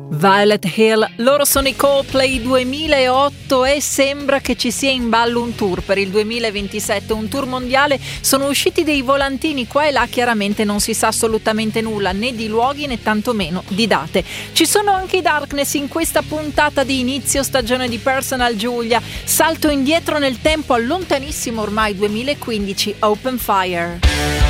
Violet Hill, loro sono i Coldplay 2008 e sembra che ci sia in ballo un tour per il 2027, un tour mondiale. Sono usciti dei volantini qua e là, chiaramente non si sa assolutamente nulla né di luoghi né tantomeno di date. Ci sono anche i Darkness in questa puntata di inizio stagione di Personal Giulia. Salto indietro nel tempo al lontanissimo ormai 2015, Open Fire.